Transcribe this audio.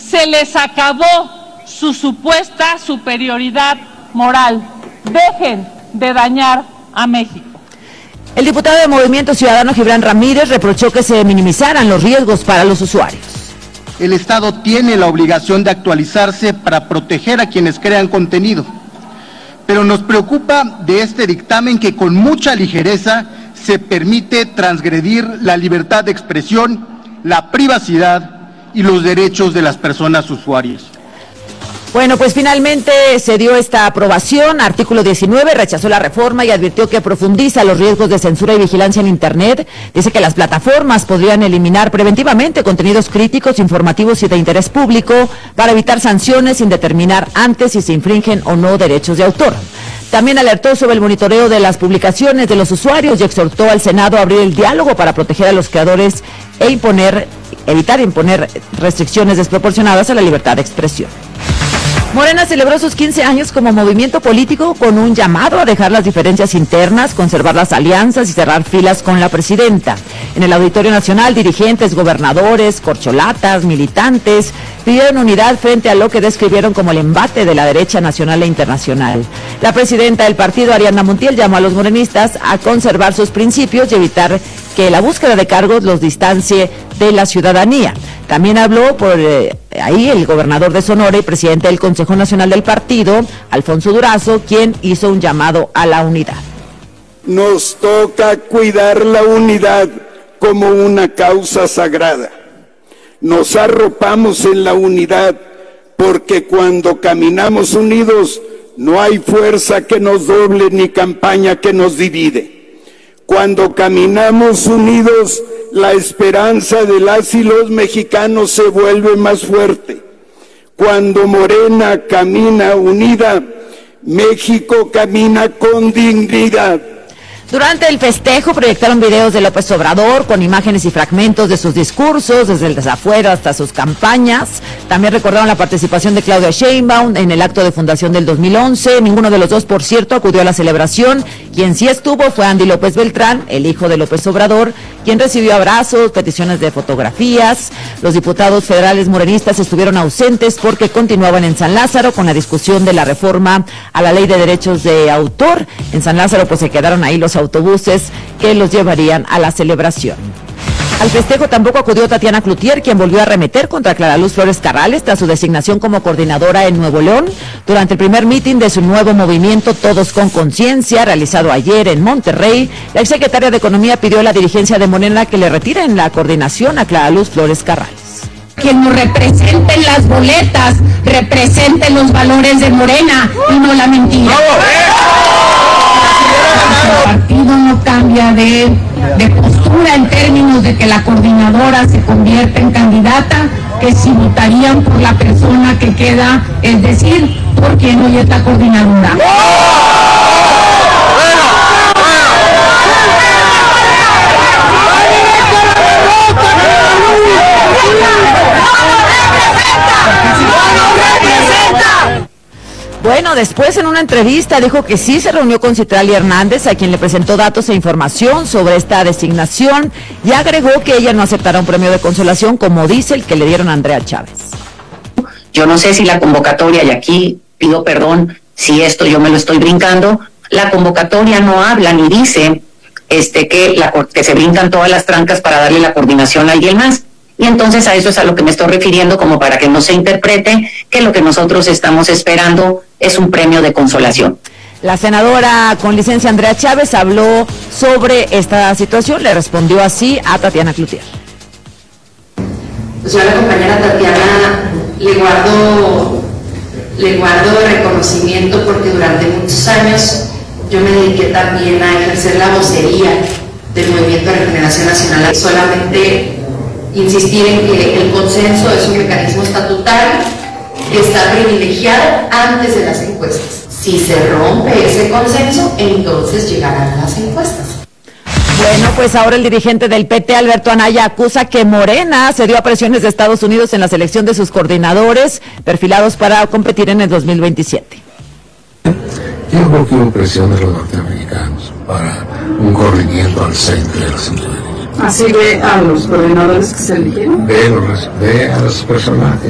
se les acabó su supuesta superioridad moral. Dejen de dañar a México. El diputado de Movimiento Ciudadano, Gibran Ramírez, reprochó que se minimizaran los riesgos para los usuarios. El Estado tiene la obligación de actualizarse para proteger a quienes crean contenido. Pero nos preocupa de este dictamen que con mucha ligereza se permite transgredir la libertad de expresión, la privacidad y los derechos de las personas usuarias. Bueno, pues finalmente se dio esta aprobación. Artículo 19 rechazó la reforma y advirtió que profundiza los riesgos de censura y vigilancia en Internet. Dice que las plataformas podrían eliminar preventivamente contenidos críticos, informativos y de interés público para evitar sanciones sin determinar antes si se infringen o no derechos de autor. También alertó sobre el monitoreo de las publicaciones de los usuarios y exhortó al Senado a abrir el diálogo para proteger a los creadores e evitar imponer restricciones desproporcionadas a la libertad de expresión. Morena celebró sus 15 años como movimiento político con un llamado a dejar las diferencias internas, conservar las alianzas y cerrar filas con la presidenta. En el Auditorio Nacional, dirigentes, gobernadores, corcholatas, militantes pidieron unidad frente a lo que describieron como el embate de la derecha nacional e internacional. La presidenta del partido, Ariadna Montiel, llamó a los morenistas a conservar sus principios y evitar que la búsqueda de cargos los distancie de la ciudadanía. También habló por ahí el gobernador de Sonora y presidente del Consejo Nacional del Partido, Alfonso Durazo, quien hizo un llamado a la unidad. Nos toca cuidar la unidad como una causa sagrada. Nos arropamos en la unidad porque cuando caminamos unidos no hay fuerza que nos doble ni campaña que nos divide. Cuando caminamos unidos, la esperanza de las y los mexicanos se vuelve más fuerte. Cuando Morena camina unida, México camina con dignidad. Durante el festejo proyectaron videos de López Obrador con imágenes y fragmentos de sus discursos, desde el desafuero hasta sus campañas. También recordaron la participación de Claudia Sheinbaum en el acto de fundación del 2011. Ninguno de los dos, por cierto, acudió a la celebración. Quien sí estuvo fue Andy López Beltrán, el hijo de López Obrador, quien recibió abrazos, peticiones de fotografías. Los diputados federales morenistas estuvieron ausentes porque continuaban en San Lázaro con la discusión de la reforma a la Ley de Derechos de Autor. En San Lázaro pues se quedaron ahí los autobuses que los llevarían a la celebración. Al festejo tampoco acudió Tatiana Cloutier, quien volvió a arremeter contra Clara Luz Flores Carrales tras su designación como coordinadora en Nuevo León. Durante el primer mitin de su nuevo movimiento Todos con Conciencia, realizado ayer en Monterrey, la exsecretaria de Economía pidió a la dirigencia de Morena que le retiren la coordinación a Clara Luz Flores Carrales. Que nos representen las boletas, representen los valores de Morena y no la mentira. El partido no cambia de postura en términos de que la coordinadora se convierta en candidata, que si votarían por la persona que queda, es decir, por quien hoy es la coordinadora. Bueno, después en una entrevista dijo que sí se reunió con Citlali Hernández, a quien le presentó datos e información sobre esta designación, y agregó que ella no aceptará un premio de consolación como dice el que le dieron a Andrea Chávez. Yo no sé si la convocatoria, y aquí pido perdón si esto yo me lo estoy brincando, la convocatoria no habla ni dice que se brincan todas las trancas para darle la coordinación a alguien más. Y entonces a eso es a lo que me estoy refiriendo, como para que no se interprete que lo que nosotros estamos esperando es un premio de consolación. La senadora con licencia Andrea Chávez habló sobre esta situación, le respondió así a Tatiana Cloutier. Pues yo a la compañera Tatiana le guardo reconocimiento porque durante muchos años yo me dediqué también a ejercer la vocería del Movimiento de Regeneración Nacional. Solamente insistir en que el consenso es un mecanismo estatutario que está privilegiado antes de las encuestas. Si se rompe ese consenso, entonces llegarán las encuestas. Bueno, pues ahora el dirigente del PT, Alberto Anaya, acusa que Morena cedió a presiones de Estados Unidos en la selección de sus coordinadores perfilados para competir en el 2027. Yo creo que hubo presión de los norteamericanos para un corrimiento al centro de la ciudadanía. ¿Así ve a los coordinadores que se eligieron? Ve a los personajes.